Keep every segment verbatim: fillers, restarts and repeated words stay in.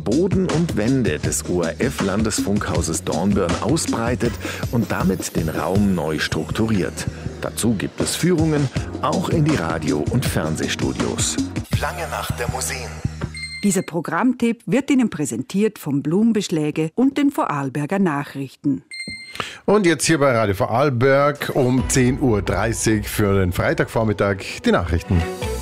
Boden und Wände des O R F-Landesfunkhauses Dornbirn ausbreitet und damit den Raum neu strukturiert. Dazu gibt es Führungen, auch in die Radio- und Fernsehstudios. Lange Nacht der Museen. Dieser Programmtipp wird Ihnen präsentiert vom Blumenbeschläge und den Vorarlberger Nachrichten. Und jetzt hier bei Radio Vorarlberg um zehn Uhr dreißig für den Freitagvormittag die Nachrichten.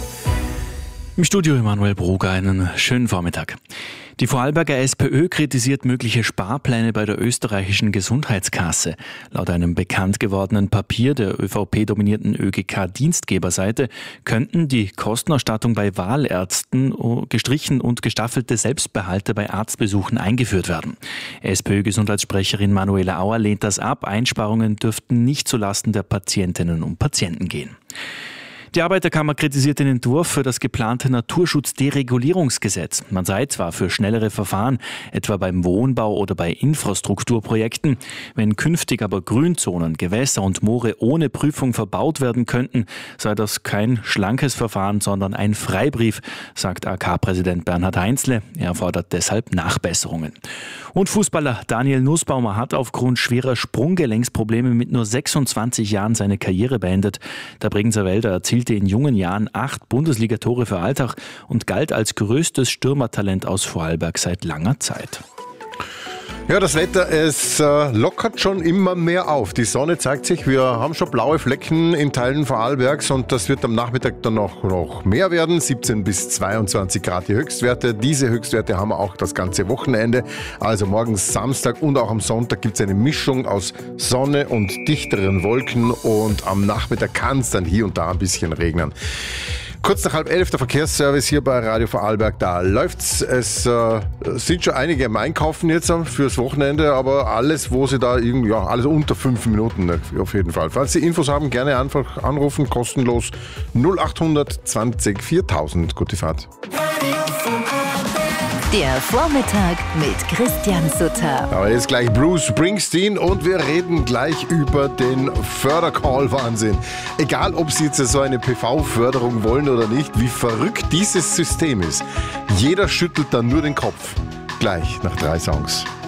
Im Studio Emanuel Brugger, einen schönen Vormittag. Die Vorarlberger SPÖ kritisiert mögliche Sparpläne bei der österreichischen Gesundheitskasse. Laut einem bekannt gewordenen Papier der ÖVP-dominierten ÖGK-Dienstgeberseite könnten die Kostenerstattung bei Wahlärzten gestrichen und gestaffelte Selbstbehalte bei Arztbesuchen eingeführt werden. SPÖ-Gesundheitssprecherin Manuela Auer lehnt das ab. Einsparungen dürften nicht zulasten der Patientinnen und Patienten gehen. Die Arbeiterkammer kritisiert den Entwurf für das geplante Naturschutzderegulierungsgesetz. Man sei zwar für schnellere Verfahren, etwa beim Wohnbau oder bei Infrastrukturprojekten. Wenn künftig aber Grünzonen, Gewässer und Moore ohne Prüfung verbaut werden könnten, sei das kein schlankes Verfahren, sondern ein Freibrief, sagt A K-Präsident Bernhard Heinzle. Er fordert deshalb Nachbesserungen. Und Fußballer Daniel Nussbaumer hat aufgrund schwerer Sprunggelenksprobleme mit nur sechsundzwanzig Jahren seine Karriere beendet. Der Bregenzer Wälder erzielte in jungen Jahren acht Bundesligatore für Altach und galt als größtes Stürmertalent aus Vorarlberg seit langer Zeit. Ja, das Wetter, es äh, lockert schon immer mehr auf. Die Sonne zeigt sich, wir haben schon blaue Flecken in Teilen Vorarlbergs und das wird am Nachmittag dann noch, noch mehr werden. siebzehn bis zweiundzwanzig Grad die Höchstwerte. Diese Höchstwerte haben wir auch das ganze Wochenende. Also morgen Samstag und auch am Sonntag gibt es eine Mischung aus Sonne und dichteren Wolken und am Nachmittag kann es dann hier und da ein bisschen regnen. Kurz nach halb elf der Verkehrsservice hier bei Radio Vorarlberg, da läuft's. Es äh, sind schon einige am Einkaufen jetzt fürs Wochenende, aber alles, wo sie da irgendwie, ja, alles unter fünf Minuten auf jeden Fall. Falls Sie Infos haben, gerne einfach anrufen, kostenlos null achthundert zwanzig viertausend. Gute Fahrt. Der Vormittag mit Christian Sutter. Aber jetzt gleich Bruce Springsteen und wir reden gleich über den Fördercall-Wahnsinn. Egal, ob Sie jetzt so eine P V-Förderung wollen oder nicht, wie verrückt dieses System ist. Jeder schüttelt dann nur den Kopf. Gleich nach drei Songs.